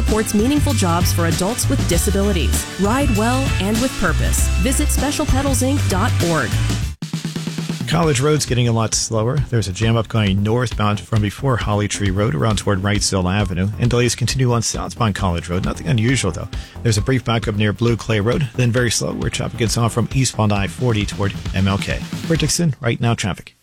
supports meaningful jobs for adults with disabilities. Ride well and with purpose. Visit specialpedalsinc.org. College Road's getting a lot slower. There's a jam up going northbound from before Holly Tree Road around toward Wrightsville Avenue, and delays continue on southbound College Road. Nothing unusual, though. There's a brief backup near Blue Clay Road, then very slow where traffic gets off from eastbound I-40 toward MLK. For Dixon, right now traffic.